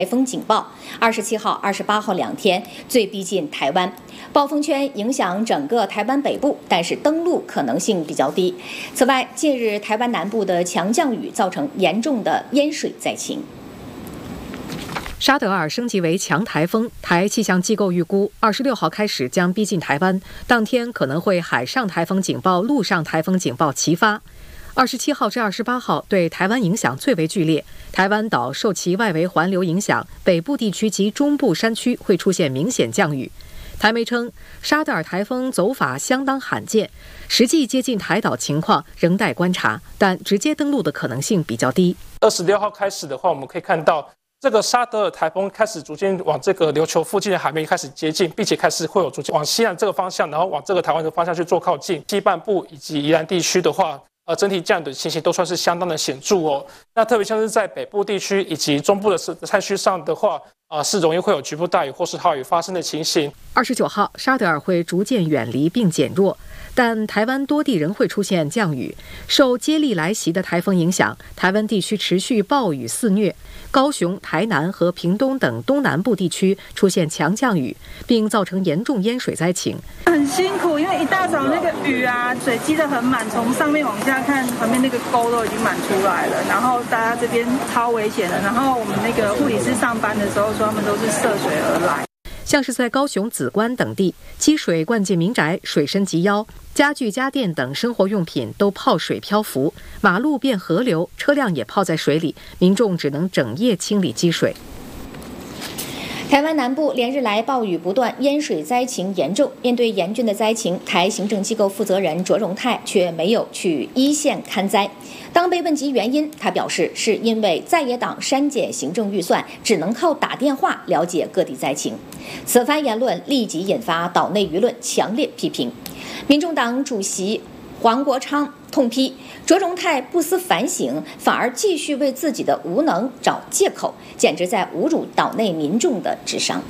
台风警报，27号、28号2天最逼近台湾，暴风圈影响整个台湾北部，但是登陆可能性比较低。此外，近日台湾南部的强降雨造成严重的淹水灾情。 沙德尔升级为强台风，台气象机构预估26号开始将逼近台湾，当天可能会海上台风警报、陆上台风警报齐发。27号至28号对台湾影响最为剧烈，台湾岛受其外围环流影响，北部地区及中部山区会出现明显降雨。台媒称，沙德尔台风走法相当罕见，实际接近台岛情况仍待观察，但直接登陆的可能性比较低。 26号开始的话，我们可以看到这个沙德尔台风开始逐渐往这个琉球附近的海面开始接近，并且开始会有逐渐往西南这个方向，然后往这个台湾的方向去做靠近。西半部以及宜兰地区的话，整体降雨的情形都算是相当的显著哦。那特别像是在北部地区以及中部的山区上的话，是容易会有局部大雨或是豪雨发生的情形。 29号，沙德尔会逐渐远离并减弱，但台湾多地仍会出现降雨。受接力来袭的台风影响，台湾地区持续暴雨肆虐，高雄、台南和屏东等东南部地区出现强降雨，并造成严重淹水灾情。 很辛苦，因为一大早那个雨啊，水积得很满，从上面往下看，旁边那个沟都已经满出来了。然后大家这边超危险的。然后我们那个护理师上班的时候说，他们都是涉水而来。 像是在高雄梓官等地，积水灌进民宅，水深及腰，家具家电等生活用品都泡水漂浮，马路变河流，车辆也泡在水里，民众只能整夜清理积水。 台湾南部连日来暴雨不断，淹水灾情严重。面对严峻的灾情，台行政机构负责人卓荣泰却没有去一线勘灾。当被问及原因，他表示是因为在野党删减行政预算，只能靠打电话了解各地灾情。此番言论立即引发岛内舆论强烈批评。民众党主席黄国昌痛批卓荣泰不思反省，反而继续为自己的无能找借口，简直在侮辱岛内民众的智商。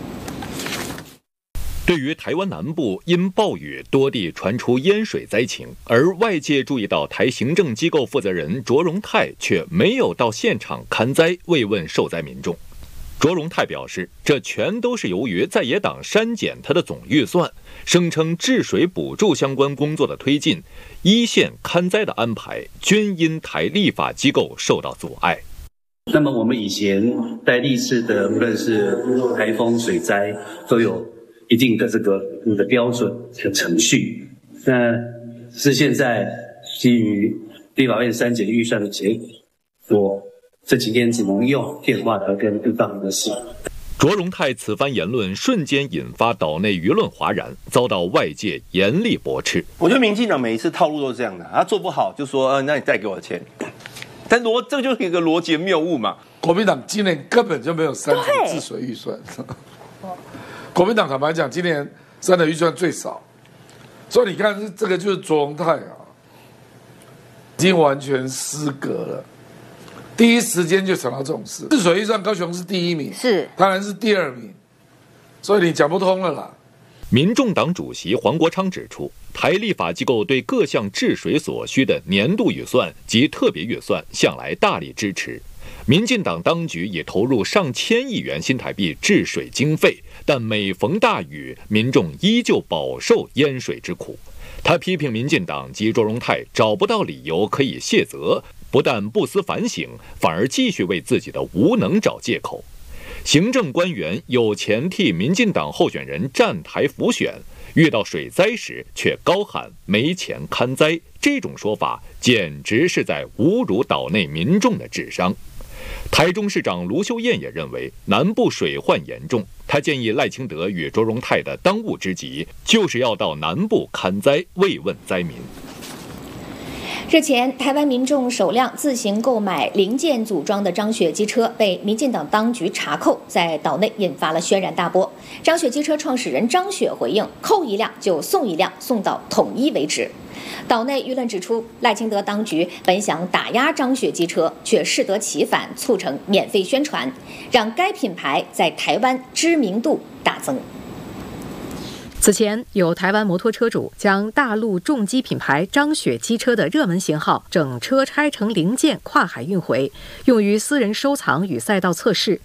对于台湾南部因暴雨多地传出淹水灾情，而外界注意到台行政机构负责人卓荣泰却没有到现场勘灾慰问受灾民众。卓荣泰表示，这全都是由于在野党删减他的总预算，声称治水补助相关工作的推进、一线勘灾的安排均因台立法机构受到阻碍。 那么我们以前在历次的无论是台风、水灾都有一定的这个标准和程序，那是现在基于立法院删减预算的结果，我这几天只能用电话来跟地方的事。 卓荣泰此番言论瞬间引发岛内舆论哗然，遭到外界严厉驳斥。 我觉得民进党每一次套路都是这样的，他做不好就说那你再给我钱，但这就是一个逻辑谬误嘛。 国民党今年根本就没有删减治水预算。国民党坦白讲，今年删的预算最少，所以你看，这个就是卓荣泰啊，已经完全失格了。第一时间就想到这种事，治水预算高雄是第1名， 是台南是第2名，所以你讲不通了啦。 民众党主席黄国昌指出，台立法机构对各项治水所需的年度预算及特别预算向来大力支持。民进党当局已投入上千亿元新台币治水经费，但每逢大雨，民众依旧饱受淹水之苦。他批评民进党及卓荣泰找不到理由可以卸责，不但不思反省，反而继续为自己的无能找借口。行政官员有钱替民进党候选人站台辅选，遇到水灾时却高喊没钱勘灾，这种说法简直是在侮辱岛内民众的智商。台中市长卢秀燕也认为南部水患严重，他建议赖清德与卓荣泰的当务之急就是要到南部勘灾慰问灾民。 日前，台湾民众首辆自行购买零件组装的张雪机车被民进党当局查扣，在岛内引发了轩然大波。张雪机车创始人张雪回应：扣一辆就送一辆，送到统一为止。岛内舆论指出，赖清德当局本想打压张雪机车，却适得其反，促成免费宣传，让该品牌在台湾知名度大增。 此前，有台湾摩托车主将大陆重机品牌张雪机车的热门型号整车拆成零件跨海运回，用于私人收藏与赛道测试。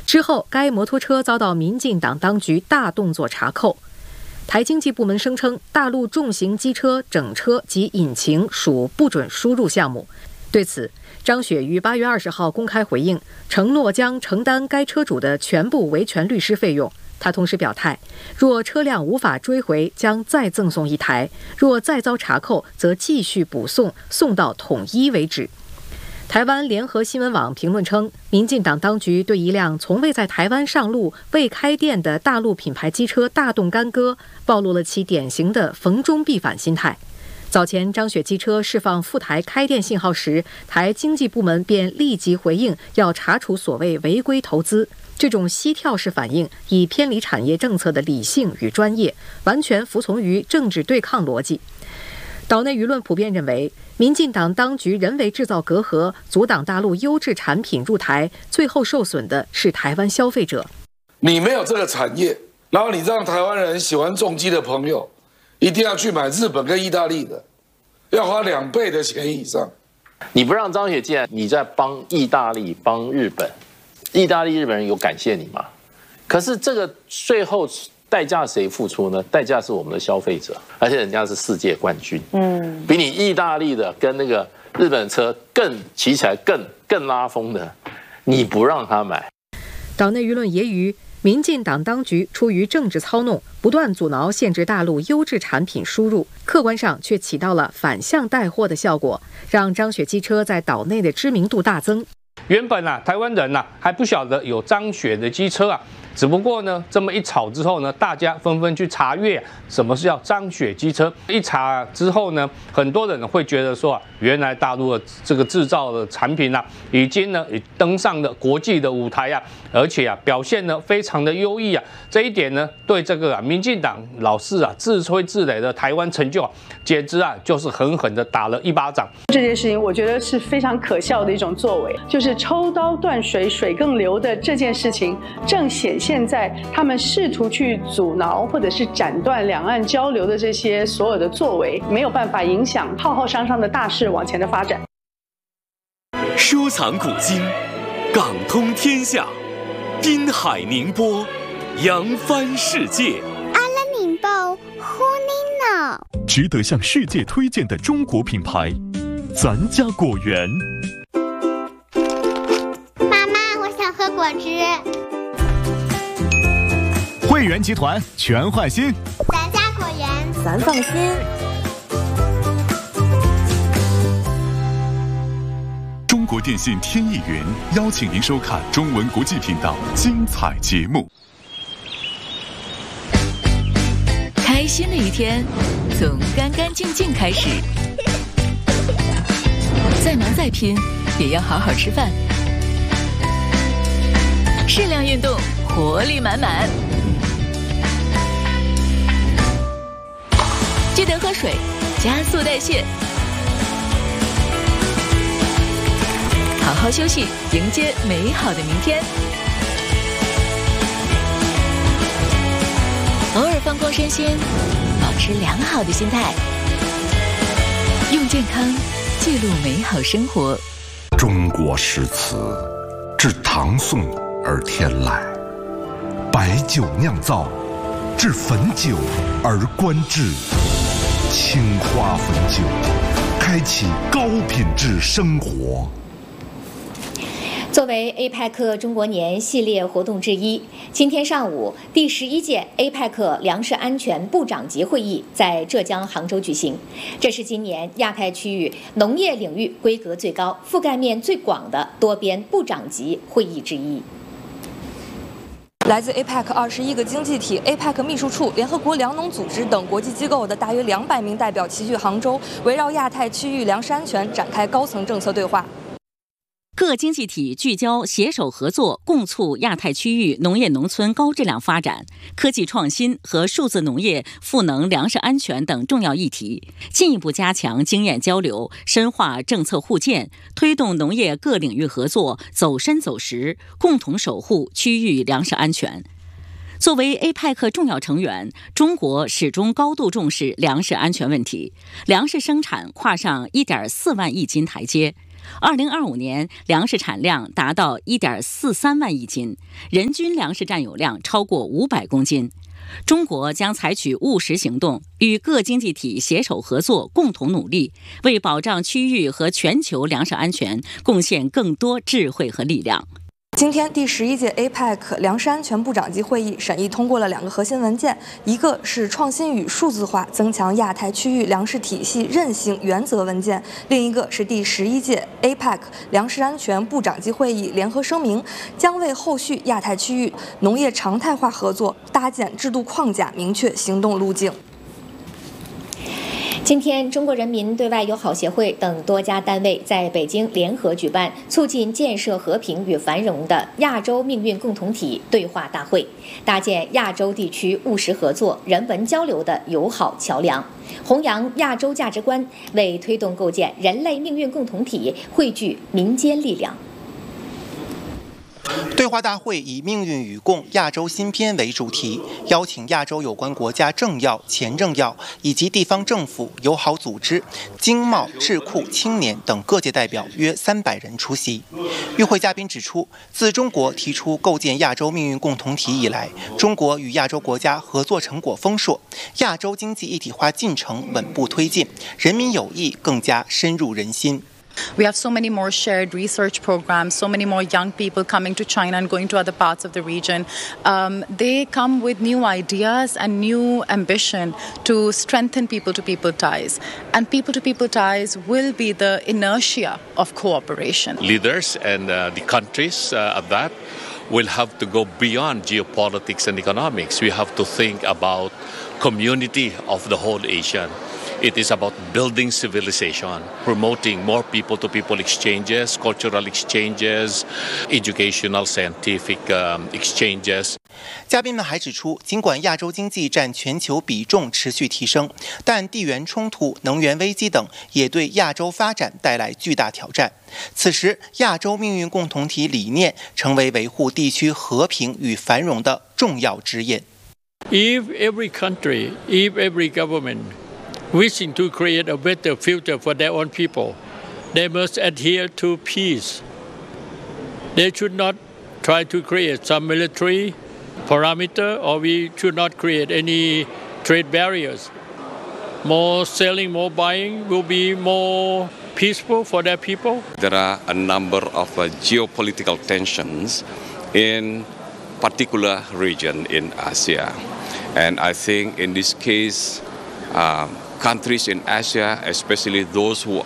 之后，该摩托车遭到民进党当局大动作查扣。台经济部门声称，大陆重型机车整车及引擎属不准输入项目。对此，张雪于8月20号公开回应，承诺将承担该车主的全部维权律师费用。他同时表态，若车辆无法追回，将再赠送1台；若再遭查扣，则继续补送，送到统一为止。台湾联合新闻网评论称，民进党当局对一辆从未在台湾上路、未开店的大陆品牌机车大动干戈，暴露了其典型的逢中必反心态。早前张雪机车释放赴台开店信号时，台经济部门便立即回应要查处所谓违规投资。这种膝跳式反应已偏离产业政策的理性与专业，完全服从于政治对抗逻辑。岛内舆论普遍认为，民进党当局人为制造隔阂，阻挡大陆优质产品入台，最后受损的是台湾消费者。 你没有这个产业，然后你让台湾人喜欢重机的朋友，一定要去买日本跟意大利的，要花2倍的钱以上。 你不让张雪进来，你在帮意大利、帮日本，意大利、日本人有感谢你吗？可是这个最后代价谁付出呢？代价是我们的消费者，而且人家是世界冠军，比你意大利的跟那个日本车更骑起来更拉风的，你不让他买。 岛内舆论揶揄，民进党当局出于政治操弄，不断阻挠限制大陆优质产品输入，客观上却起到了反向带货的效果，让张雪机车在岛内的知名度大增。 原本台湾人还不晓得有张雪的机车只不过呢，这么一吵之后呢，大家纷纷去查阅什么是叫张雪机车。一查之后呢，很多人会觉得说原来大陆的这个制造的产品已经登上了国际的舞台而且表现呢非常的优异这一点呢，对这个民进党老是自吹自擂的台湾成就简直就是狠狠的打了一巴掌。 这件事情我觉得是非常可笑的一种作为，就是抽刀断水，水更流的这件事情，正显现在他们试图去阻挠或者是斩断两岸交流的这些所有的作为，没有办法影响浩浩汤汤的大势往前的发展。 收藏古今，港通天下，滨海宁波，扬帆世界。 阿拉宁报呼尼脑， 值得向世界推荐的中国品牌，咱家果园。 妈妈，我想喝果汁。 汇源集团全换新， 咱家果园， 咱放心。 中国电信天翼云邀请您收看中文国际频道精彩节目。 开心的一天从干干净净开始，再忙再拼也要好好吃饭，适量运动，活力满满。记得喝水，加速代谢。好好休息，迎接美好的明天。偶尔放光身心，保持良好的心态，用健康记录美好生活。 中国诗词自唐宋而天来，白酒酿造，至汾酒而观致。青花汾酒，开启高品质生活。 作为 APEC 中国年系列活动之一，今天上午第11届 APEC 粮食安全部长级会议在浙江杭州举行。这是今年亚太区域农业领域规格最高、覆盖面最广的多边部长级会议之一。 来自 APEC 21个经济体、APEC 秘书处、联合国粮农组织等国际机构的大约200名代表齐聚杭州，围绕亚太区域粮食安全展开高层政策对话。 各经济体聚焦携手合作，共促亚太区域农业农村高质量发展、科技创新和数字农业、赋能粮食安全等重要议题，进一步加强经验交流，深化政策互鉴，推动农业各领域合作走深走实，共同守护区域粮食安全。作为 APEC 重要成员，中国始终高度重视粮食安全问题，粮食生产跨上1.4万亿斤台阶。 2025年粮食产量达到1.43万亿斤，人均粮食占有量超过500公斤。中国将采取务实行动，与各经济体携手合作，共同努力，为保障区域和全球粮食安全贡献更多智慧和力量。 今天第11届 APEC 粮食安全部长级会议审议通过了2个核心文件，一个是创新与数字化增强亚太区域粮食体系韧性原则文件，另一个是第11届 APEC 粮食安全部长级会议联合声明，将为后续亚太区域农业常态化合作搭建制度框架，明确行动路径。 今天，中国人民对外友好协会等多家单位在北京联合举办促进建设和平与繁荣的亚洲命运共同体对话大会，搭建亚洲地区务实合作、人文交流的友好桥梁，弘扬亚洲价值观，为推动构建人类命运共同体汇聚民间力量。 对话大会以命运与共亚洲新篇为主题，邀请亚洲有关国家政要、前政要以及地方政府、友好组织、经贸、智库、青年等各界代表约300人出席。与会嘉宾指出，自中国提出构建亚洲命运共同体以来，中国与亚洲国家合作成果丰硕，亚洲经济一体化进程稳步推进，人民友谊更加深入人心。 We have so many more shared research programs, so many more young people coming to China and going to other parts of the region. They come with new ideas and new ambition to strengthen people-to-people ties. And people-to-people ties will be the inertia of cooperation. Leaders and the countries of that will have to go beyond geopolitics and economics. We have to think about community of the whole Asia.It is about building civilization, promoting more people-to-people exchanges, cultural exchanges, educational, scientific exchanges. 嘉宾们还指出，尽管亚洲经济占全球比重持续提升，但地缘冲突、能源危机等也对亚洲发展带来巨大挑战。此时，亚洲命运共同体理念成为维护地区和平与繁荣的重要指引。 If every country, if every government wishing to create a better future for their own people, they must adhere to peace. They should not try to create some military parameter, or we should not create any trade barriers. More selling, more buying will be more peaceful for their people. There are a number of geopolitical tensions in particular region in Asia. And I think in this case, countries in Asia, especially those who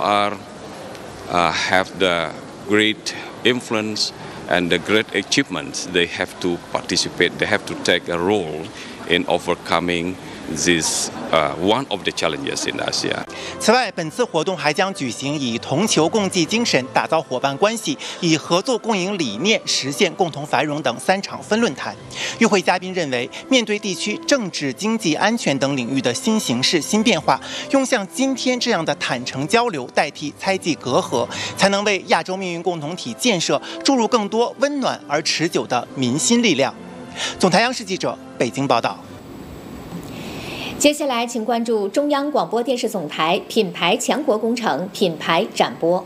have the great influence and the great achievements, they have to participate, they have to take a role in overcoming this one of the challenges in Asia. 此外，本次活动还将举行以同求共济精神打造伙伴关系、以合作共赢理念实现共同繁荣等3场分论坛。与会嘉宾认为，面对地区政治、经济、安全等领域的新形势、新变化，用像今天这样的坦诚交流代替猜忌隔阂，才能为亚洲命运共同体建设注入更多温暖而持久的民心力量。总台央视记者北京报道。 接下来，请关注中央广播电视总台品牌强国工程品牌展播。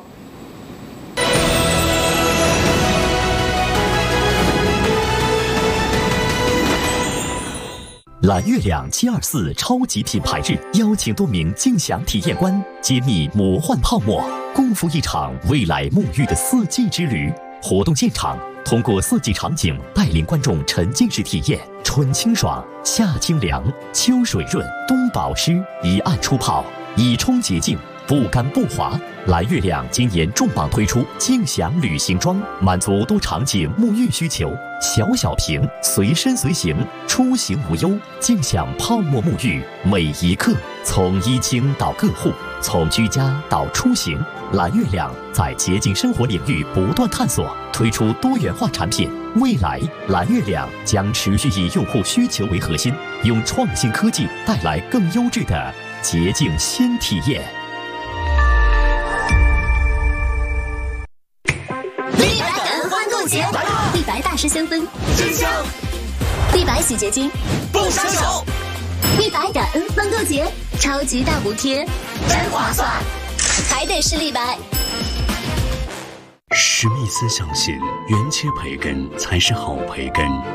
蓝月亮724超级品牌日，邀请多名竞享体验官揭秘魔幻泡沫，共赴一场未来沐浴的4季之旅。活动现场通过4季场景带领观众沉浸式体验春清爽、夏清凉、秋水润、冬保湿，一按出泡，以冲洁净，不干不滑。蓝月亮今年重磅推出竞享旅行装，满足多场景沐浴需求，小瓶随身随行，出行无忧。竞享泡沫沐浴，每一刻从衣清到个护，从居家到出行。蓝月亮在洁净生活领域不断探索，推出多元化产品。未来，蓝月亮将持续以用户需求为核心，用创新科技带来更优质的洁净新体验。 立白感恩欢购节，立白大师香氛真香，立白洗洁精不伤手，立白感恩欢购节，超级大补贴，真划算，还得是立白。 史密斯相信，原切培根才是好培根。